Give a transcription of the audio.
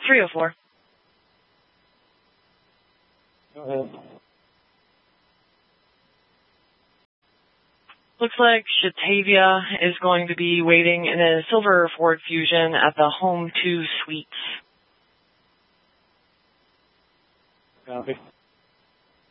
304. Go ahead. Looks like Shatavia is going to be waiting in a silver Ford Fusion at the Home 2 Suites. Copy.